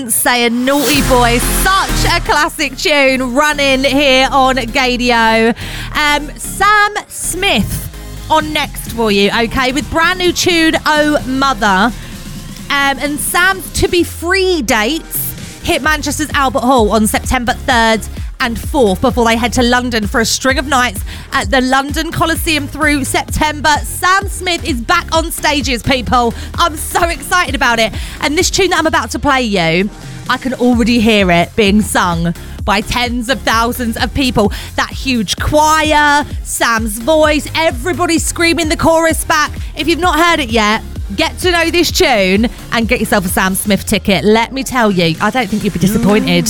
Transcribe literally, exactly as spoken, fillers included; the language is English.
Saying Naughty Boy, such a classic tune running here on Gadio. Um, Sam Smith on next for you, okay, with brand new tune, Oh Mother. Um, and Sam's To Be Free dates hit Manchester's Albert Hall on September third and fourth before they head to London for a string of nights at the London Coliseum through September. Sam Smith is back on stages, people. I'm so excited about it. And this tune that I'm about to play you, I can already hear it being sung by tens of thousands of people. That huge choir, Sam's voice, everybody screaming the chorus back. If you've not heard it yet, get to know this tune and get yourself a Sam Smith ticket. Let me tell you, I don't think you'd be disappointed.